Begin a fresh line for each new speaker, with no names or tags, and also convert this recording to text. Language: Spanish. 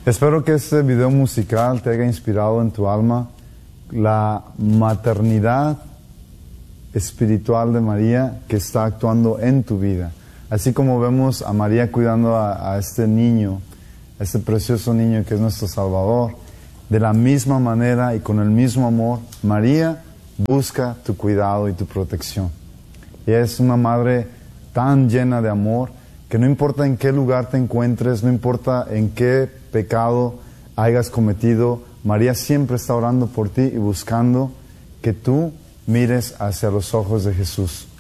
Espero que este video musical te haya inspirado en tu alma la maternidad espiritual de María que está actuando en tu vida. Así como vemos a María cuidando a este niño, a este precioso niño que es nuestro Salvador, de la misma manera y con el mismo amor, María busca tu cuidado y tu protección. Y es una madre tan llena de amor que no importa en qué lugar te encuentres, no importa en qué pecado hayas cometido, María siempre está orando por ti y buscando que tú mires hacia los ojos de Jesús.